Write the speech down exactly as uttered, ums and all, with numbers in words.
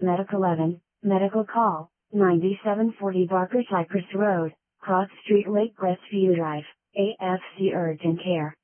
Medic eleven, medical call, ninety-seven forty Barker Cypress Road, Cross Street Lake Crestview Drive, A F C Urgent Care.